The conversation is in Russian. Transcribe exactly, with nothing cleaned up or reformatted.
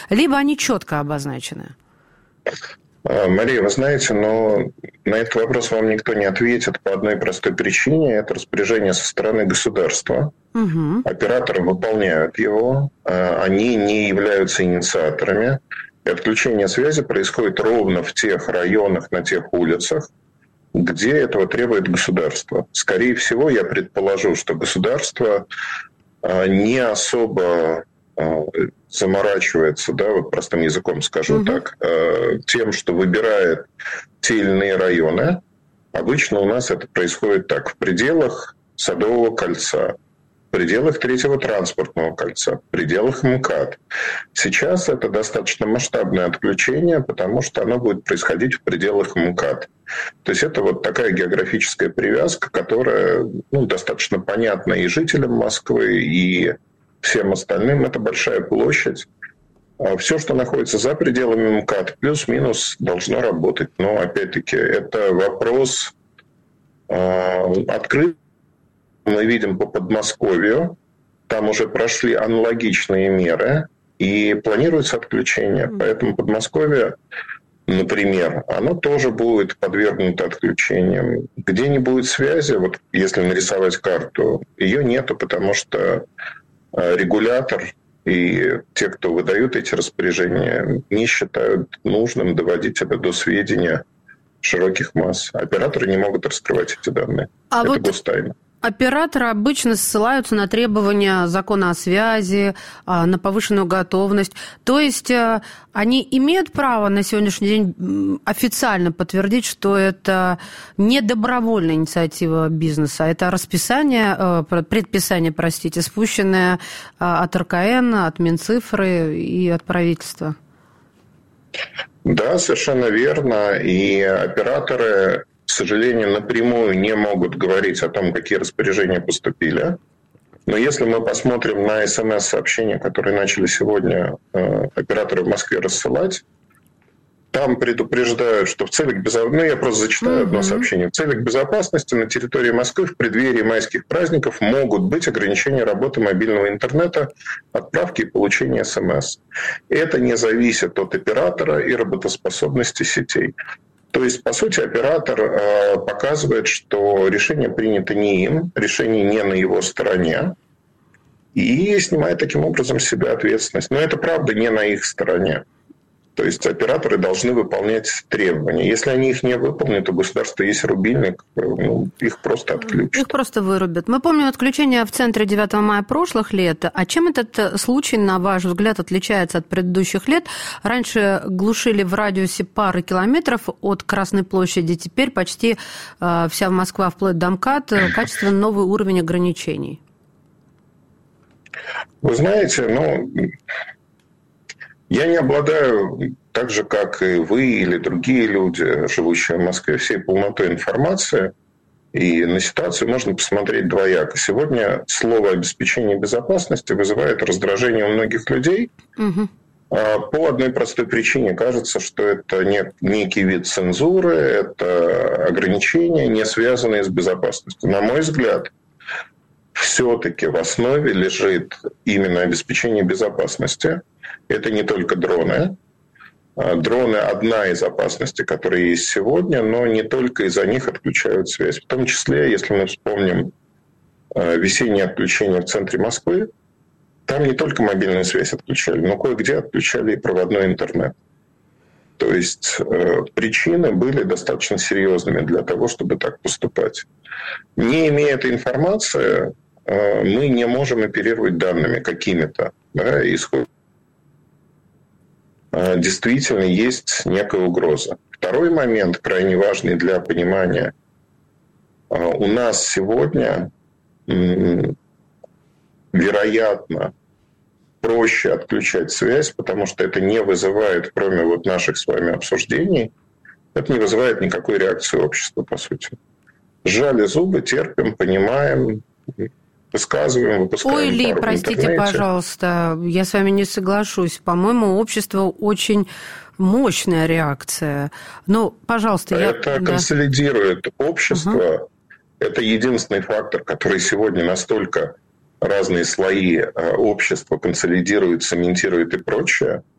либо они четко обозначены? Мария, вы знаете, но на этот вопрос вам никто не ответит по одной простой причине. Это распоряжение со стороны государства. Угу. Операторы выполняют его. Они не являются инициаторами. И отключение связи происходит ровно в тех районах, на тех улицах, где этого требует государство. Скорее всего, я предположу, что государство не особо заморачивается, да, вот простым языком скажу угу. так, тем, что выбирает те или иные районы. Обычно у нас это происходит так: в пределах Садового кольца, в пределах Третьего транспортного кольца, в пределах МКАД. Сейчас это достаточно масштабное отключение, потому что оно будет происходить в пределах МКАД. То есть это вот такая географическая привязка, которая, ну, достаточно понятна и жителям Москвы, и всем остальным. Это большая площадь. Все, что находится за пределами МКАД, плюс-минус должно работать. Но, опять-таки, это вопрос э, открыт. Мы видим по Подмосковью. Там уже прошли аналогичные меры. И планируется отключение. Поэтому Подмосковье, например, оно тоже будет подвергнуто отключениям. Где не будет связи, вот если нарисовать карту, ее нету, потому что регулятор и те, кто выдают эти распоряжения, не считают нужным доводить это до сведения широких масс. Операторы не могут раскрывать эти данные. А это вот гостайна. Операторы обычно ссылаются на требования закона о связи, на повышенную готовность. То есть они имеют право на сегодняшний день официально подтвердить, что это не добровольная инициатива бизнеса, а это расписание, предписание, простите, спущенное от эр ка эн, от Минцифры и от правительства? Да, совершенно верно. И операторы, к сожалению, напрямую не могут говорить о том, какие распоряжения поступили. Но если мы посмотрим на СМС-сообщения, которые начали сегодня э, операторы в Москве рассылать, там предупреждают, что в целях безопасности, ну я просто зачитаю одно сообщение, в целях безопасности на территории Москвы в преддверии майских праздников могут быть ограничения работы мобильного интернета, отправки и получения СМС. Это не зависит от оператора и работоспособности сетей. То есть, по сути, оператор э, показывает, что решение принято не им, решение не на его стороне, и снимает таким образом с себя ответственность. Но это, правда, не на их стороне. То есть, операторы должны выполнять требования. Если они их не выполнят, у государства есть рубильник, ну, их просто отключат. Их просто вырубят. Мы помним отключение в центре девятого мая прошлых лет. А чем этот случай, на ваш взгляд, отличается от предыдущих лет? Раньше глушили в радиусе пары километров от Красной площади. Теперь почти вся Москва, вплоть до МКАД, качественно новый уровень ограничений. Вы знаете, ну... Я не обладаю, так же, как и вы или другие люди, живущие в Москве, всей полнотой информации. И на ситуацию можно посмотреть двояко. Сегодня слово «обеспечение безопасности» вызывает раздражение у многих людей. Угу. По одной простой причине. Кажется, что это некий вид цензуры, это ограничения, не связанные с безопасностью. На мой взгляд, все-таки в основе лежит именно обеспечение безопасности. Это не только дроны. Дроны – одна из опасностей, которые есть сегодня, но не только из-за них отключают связь. В том числе, если мы вспомним весеннее отключение в центре Москвы, там не только мобильную связь отключали, но кое-где отключали и проводной интернет. То есть причины были достаточно серьезными для того, чтобы так поступать. Не имея этой информации, мы не можем оперировать данными какими-то. Да, исход... Действительно есть некая угроза. Второй момент, крайне важный для понимания. У нас сегодня, вероятно, проще отключать связь, потому что это не вызывает, кроме вот наших с вами обсуждений, это не вызывает никакой реакции общества, по сути. Сжали зубы, терпим, понимаем, высказываем, выпускаем. Ой, Ли, простите, пожалуйста, я с вами не соглашусь. По-моему, общество очень мощная реакция. Ну, пожалуйста, я... Это консолидирует общество. Угу. Это единственный фактор, который сегодня настолько разные слои общества консолидирует, цементирует и прочее.